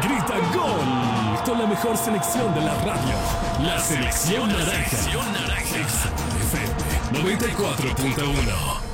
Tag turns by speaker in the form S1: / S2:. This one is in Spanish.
S1: Grita gol con la mejor selección de la radio. La selección naranja. Exa FM 94.1.